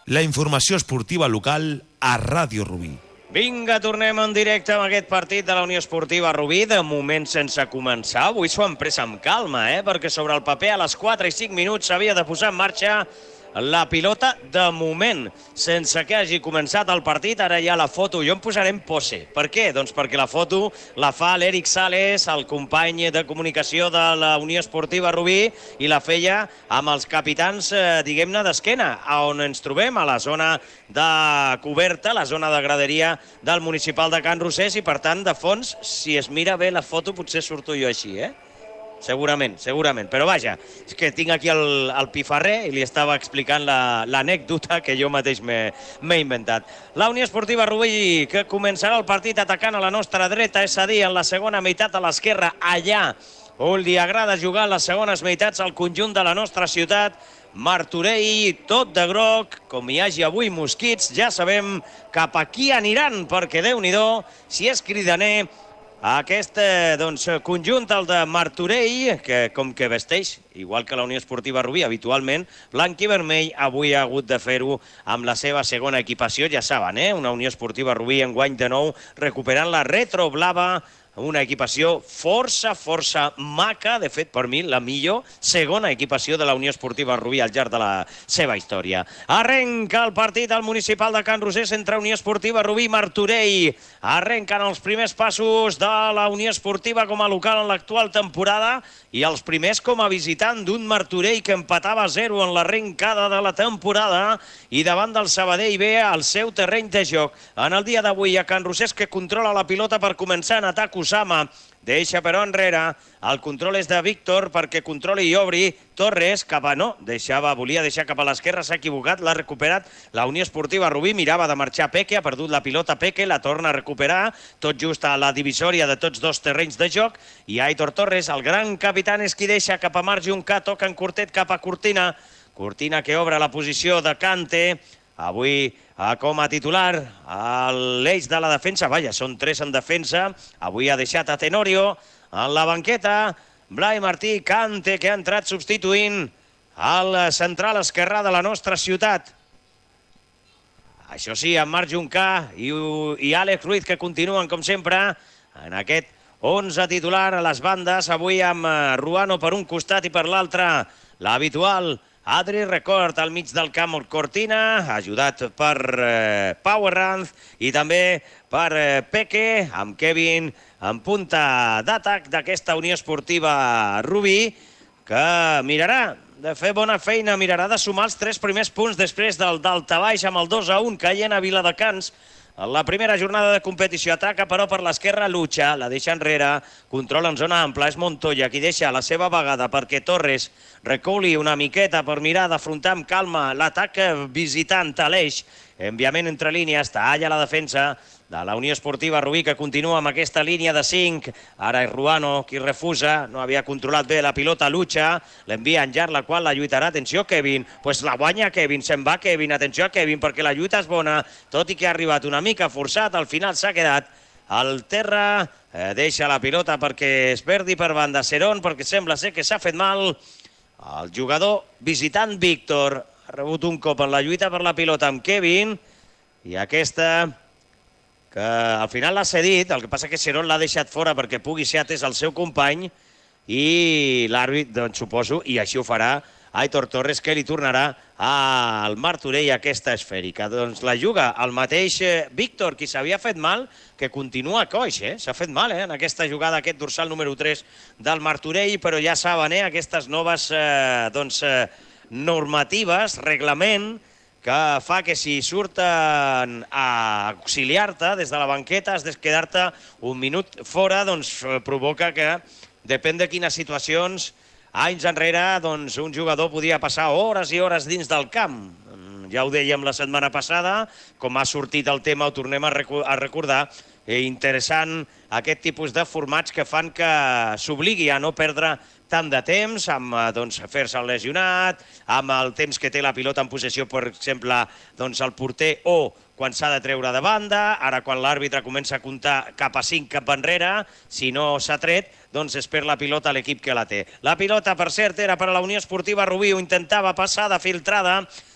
La informació esportiva local a Ràdio Rubí. Vinga, tornem en directe amb aquest partit de la Unió Esportiva Rubí, de moment sense començar. Avui s'ho han pres amb calma, perquè sobre el paper a les 4 i 5 minuts s'havia de posar en marxa la pilota. De moment, sense que hagi començat el partit, ara hi ha la foto. Jo em posaré en pose. Per què? Doncs perquè la foto la fa l'Eric Sales, el company de comunicació de la Unió Esportiva Rubí, i la feia amb els capitans, diguem-ne, d'esquena, on ens trobem, a la zona de coberta, la zona de graderia del municipal de Can Rosés, i per tant, de fons, si es mira bé la foto, potser surto jo així, Segurament. Però vaja, és que tinc aquí el pifarrer i li estava explicant l'anècdota que jo mateix m'he inventat. La Unió Esportiva Rubí, que començarà el partit atacant a la nostra dreta, és a dir, en la segona meitat a l'esquerra, allà on li agrada jugar les segones meitats al conjunt de la nostra ciutat. Martorell, tot de groc, com hi hagi avui mosquits, ja sabem cap a qui aniran, perquè Déu-n'hi-do, si és cridaner, aquest conjunt, el de Martorell, que com que vesteix, igual que la Unió Esportiva Rubí, habitualment, blanc i vermell, avui ha hagut de fer-ho amb la seva segona equipació, ja saben, una Unió Esportiva Rubí enguany de nou, recuperant la retro blava, una equipació força maca, de fet, per mi, la millor segona equipació de la Unió Esportiva Rubí al llarg de la seva història. Arrenca el partit al municipal de Can Rosés entre Unió Esportiva Rubí i Martorell. Arrenquen els primers passos de la Unió Esportiva com a local en l'actual temporada i els primers com a visitant d'un Martorell que empatava 0 en l'arrencada de la temporada i davant del Sabadell B al seu terreny de joc. En el dia d'avui a Can Rosés, que controla la pilota per començar en atac, Usama deixa però enrere, el control és de Víctor perquè controli i obri Torres cap a volia deixar cap a l'esquerra, s'ha equivocat, l'ha recuperat la Unió Esportiva Rubí, mirava de marxar Peque, ha perdut la pilota Peque, la torna a recuperar, tot just a la divisòria de tots dos terrenys de joc, i Aitor Torres, el gran capità, és qui deixa cap a Marc Juncà, toca en curtet cap a Cortina, Cortina que obre la posició de Cante, avui com a titular a l'eix de la defensa, són 3 en defensa, avui ha deixat a Tenorio en la banqueta, Blai Martí, Cante, que ha entrat substituint al central esquerrà de la nostra ciutat. Això sí, amb Marc Juncà i Àlex Ruiz, que continuen, com sempre, en aquest 11 titular a les bandes, avui amb Ruano per un costat i per l'altre l'habitual Adri Record al mig del camp, Cortina, ajudat per Pau Herranz i també per Peque, amb Kevin en punta d'atac d'aquesta Unió Esportiva Rubí, que mirarà de fer bona feina, mirarà de sumar els 3 primers punts després del daltabaix amb el 2-1 caient a Viladecans. En la primera jornada de competició ataca, però per l'esquerra Lucha, la deixa enrere, controla en zona ampla, és Montoya qui deixa la seva vegada perquè Torres reculi una miqueta per mirar d'afrontar amb calma l'atac visitant a l'eix. Enviament entre línies, talla la defensa de la Unió Esportiva Rubí, que continua amb aquesta línia de 5. Ara és Ruano qui refusa, no havia controlat bé la pilota Lucha, l'envia en llarg, la qual la lluitarà. Atenció Kevin, pues la guanya Kevin, se'n va Kevin, atenció a Kevin perquè la lluita és bona, tot i que ha arribat una mica forçat, al final s'ha quedat al terra, deixa la pilota perquè es perdi per banda Serón, perquè sembla ser que s'ha fet mal el jugador visitant Víctor. Ha rebut un cop en la lluita per la pilota amb Kevin i aquesta que al final l'ha cedit, el que passa que Serón l'ha deixat fora perquè pugui ser atès el seu company i l'àrbit, doncs suposo, i així ho farà Aitor Torres, que li tornarà al Martorell aquesta esfèrica. Doncs la juga el mateix Víctor, qui s'havia fet mal, que continua coix, s'ha fet mal en aquesta jugada, aquest dorsal número 3 del Martorell, però ja saben, aquestes noves normatives, reglament, que fa que si surten a auxiliar-te des de la banqueta has de quedar-te un minut fora, doncs provoca que, depèn de quines situacions, anys enrere, doncs un jugador podia passar hores i hores dins del camp. Ja ho dèiem la setmana passada, com ha sortit el tema, ho tornem a recordar, interessant aquest tipus de formats que fan que s'obligui a no perdre tant de temps, amb fer-se lesionat, amb el temps que té la pilota en possessió, per exemple, el porter o quan s'ha de treure de banda. Ara, quan l'àrbitre comença a comptar cap a 5 cap enrere, si no s'ha tret, doncs es perd la pilota a l'equip que la té. La pilota, per cert, era per a la Unió Esportiva Rubí, ho intentava passar de filtrada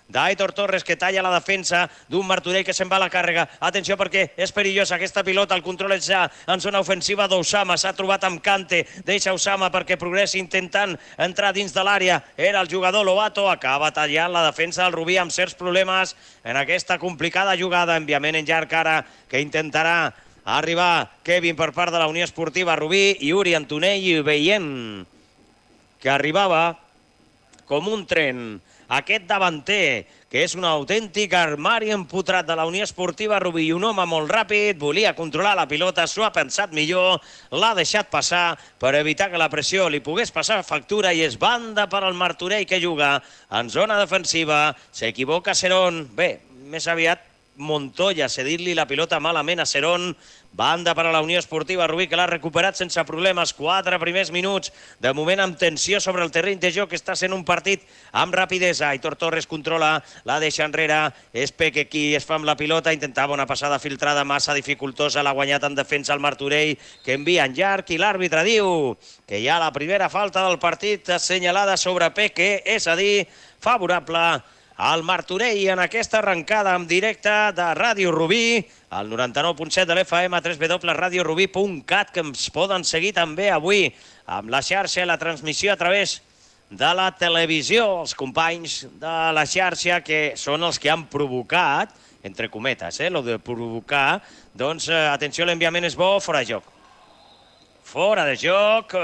d'Aitor Torres, que talla la defensa d'un Martorell que se'n va a la càrrega. Atenció perquè és perillosa aquesta pilota, el control és ja en zona ofensiva d'Osama, s'ha trobat amb Kante, deixa Osama perquè progressi intentant entrar dins de l'àrea, era el jugador Lobato, acaba tallant la defensa del Rubí amb certs problemes en aquesta complicada jugada, enviament en llarg ara que intentarà arribar Kevin per part de la Unió Esportiva Rubí, i Uri Antonell veient que arribava com un tren aquest davanter, que és un autèntic armari empotrat de la Unió Esportiva Rubí i un home molt ràpid, volia controlar la pilota, s'ho ha pensat millor, l'ha deixat passar per evitar que la pressió li pogués passar factura, i és banda per al Martorell, que juga en zona defensiva. S'equivoca Serón, bé, més aviat Montoya, cedir-li la pilota malament a Serón. Banda per a la Unió Esportiva Rubí, que l'ha recuperat sense problemes. 4 primers minuts, de moment amb tensió sobre el terreny de joc, que està sent un partit amb rapidesa. Aitor Torres controla, la deixa enrere, és Peque qui es fa amb la pilota, intentava una passada filtrada massa dificultosa, l'ha guanyat en defensa el Martorell, que envia en llarg, i l'àrbitre diu que hi ha la primera falta del partit assenyalada sobre Peque, és a dir, favorable al Martorell en aquesta arrencada en directe de Ràdio Rubí, al 99.7 de l'FM, www.radiorubí.cat, que ens poden seguir també avui amb la xarxa, la transmissió a través de la televisió, els companys de la xarxa, que són els que han provocat, entre cometes, lo de provocar, doncs, atenció, l'enviament és bo, fora de joc. Fora de joc,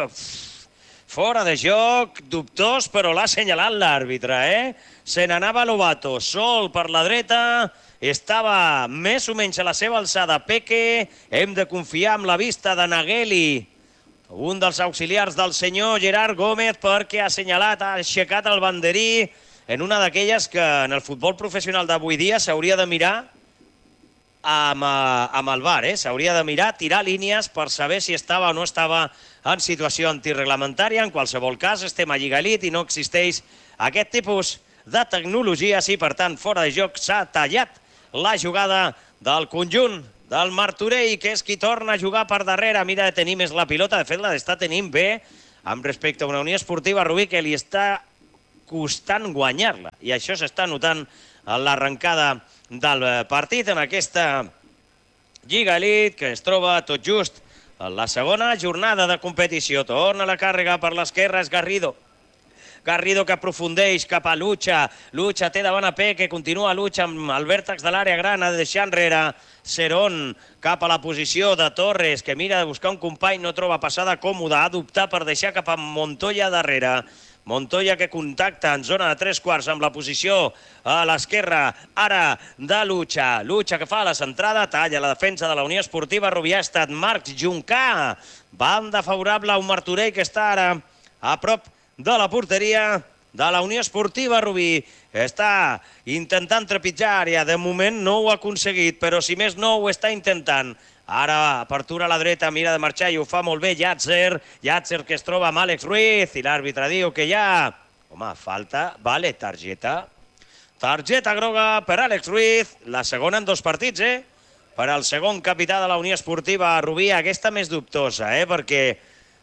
fora de joc, dubtós, però l'ha assenyalat l'àrbitre, Se n'anava Lobato, sol per la dreta, estava més o menys a la seva alçada Peque, hem de confiar en la vista de Nagueli, un dels auxiliars del senyor Gerard Gómez, perquè ha assenyalat, ha aixecat el banderí en una d'aquelles que en el futbol professional d'avui dia s'hauria de mirar amb el VAR, s'hauria de mirar, tirar línies per saber si estava o no estava en situació antireglamentària. En qualsevol cas, estem a Lliga Elite i no existeix aquest tipus de tecnologies i, per tant, fora de joc s'ha tallat la jugada del conjunt del Martorell, que és qui torna a jugar per darrere. Mira de tenir més la pilota, de fet la està tenint bé amb respecte a una Unió Esportiva Rubí que li està costant guanyar-la, i això s'està notant en l'arrencada del partit en aquesta Lliga Elite, que es troba tot just en la segona jornada de competició. Torna la càrrega per l'esquerra, és Garrido. Garrido que aprofundeix cap a Lucha. Lucha té davant a Peque, continua Lucha amb el vèrtex de l'àrea gran, ha de deixar enrere Serón cap a la posició de Torres, que mira de buscar un company, no troba passada còmoda, ha d'optar per deixar cap a Montoya darrere. Montoya que contacta en zona de 3/4 amb la posició a l'esquerra ara de Lucha. Lucha que fa la centrada, talla la defensa de la Unió Esportiva Rubí, ha estat Marc Juncà. Banda favorable a un Martorell que està ara a prop de la porteria de la Unió Esportiva Rubí. Està intentant trepitjar àrea, de moment no ho ha aconseguit, però si més no ho està intentant. Ara apertura a la dreta, mira de marxar i ho fa molt bé Llàtzer. Llàtzer que es troba amb Àlex Ruiz i l'àrbitre diu que ja... Home, falta, vale, targeta. Targeta groga per Àlex Ruiz, la segona en 2 partits, per al segon capità de la Unió Esportiva Rubí. Aquesta més dubtosa, perquè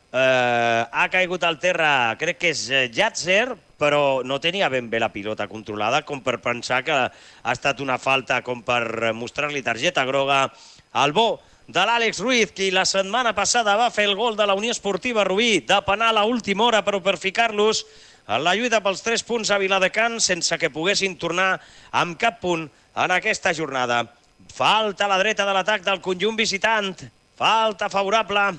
ha caigut al terra, crec que és Llàtzer, però no tenia ben bé la pilota controlada com per pensar que ha estat una falta, com per mostrar-li targeta groga al bo de l'Àlex Ruiz, qui la setmana passada va fer el gol de la Unió Esportiva Rubí de penal a última hora, però per ficar-los en la lluita pels 3 punts a Viladecans sense que poguessin tornar amb cap punt en aquesta jornada. Falta a la dreta de l'atac del conjunt visitant, falta favorable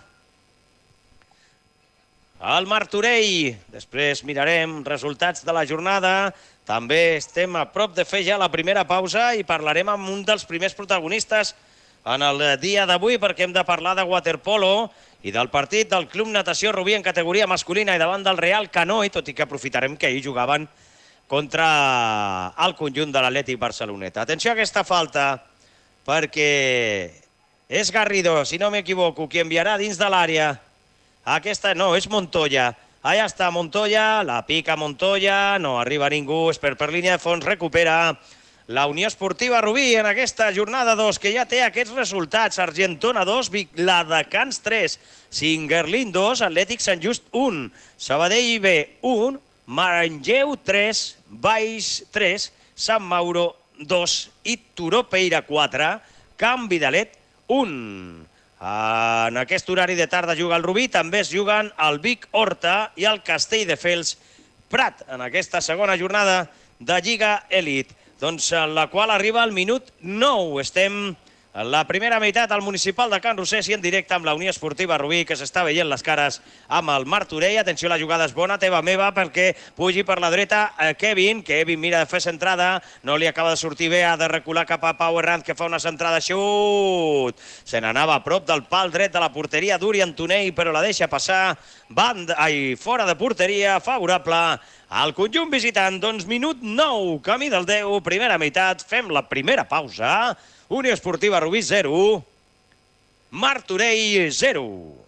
al Martorell. Després mirarem resultats de la jornada. També estem a prop de fer ja la primera pausa i parlarem amb un dels primers protagonistes en el dia d'avui, perquè hem de parlar de waterpolo i del partit del Club Natació Rubí en categoria masculina i davant del Real Canoi, tot i que aprofitarem que ahir jugaven contra el conjunt de l'Atlètic Barceloneta. Atenció a aquesta falta, perquè és Garrido, si no m'equivoco, qui enviarà dins de l'àrea. Aquesta no, és Montoya. Allà està Montoya, la pica Montoya, no arriba ningú, és per línia de fons, recupera la Unió Esportiva Rubí en aquesta jornada 2, que ja té aquests resultats. Argentona 2, Viladecans 3, Singuerlín 2, Atlètic Sant Just 1, Sabadell B 1, Manlleu 3, Baix 3, Sant Mauro 2 i Turó Peira 4, Can Vidalet 1. En aquest horari de tarda juga el Rubí, també es juguen el Vic Horta i el Castelldefels Prat en aquesta segona jornada de Lliga Elit, doncs en la qual arriba el minut 9. Estem en la primera meitat al municipal de Can Rosés i en directe amb la Unió Esportiva Rubí, que s'està veient les cares amb el Martorell. Atenció, la jugada és bona, teva meva, perquè pugi per la dreta Kevin mira de fer centrada, no li acaba de sortir bé, ha de recular cap a Pau Herranz, que fa una centrada, xut! Se n'anava a prop del pal dret de la porteria d'Uri Antonell, però la deixa passar, fora de porteria, favorable al conjunt visitant. Doncs minut 9, camí del 10, primera meitat, fem la primera pausa. Unió Esportiva Rubí 0, Martorell 0.